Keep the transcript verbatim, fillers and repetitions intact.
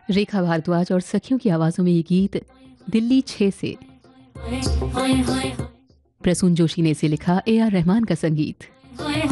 रेखा भारद्वाज और सखियों की आवाजों में ये गीत दिल्ली छह से। प्रसून जोशी ने इसे लिखा, ए आर रहमान का संगीत।